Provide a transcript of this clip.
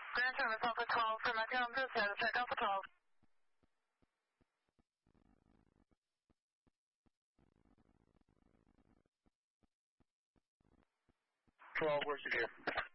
Grand Traverse Alpha 12 for Matthew on Bruce, check Alpha 12. Where's your gear?